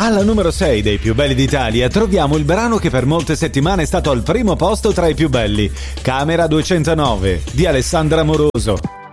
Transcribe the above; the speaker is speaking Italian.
Alla numero 6 dei più belli d'Italia troviamo il brano che per molte settimane è stato al primo posto tra i più belli, Camera 209 di Alessandra Amoroso.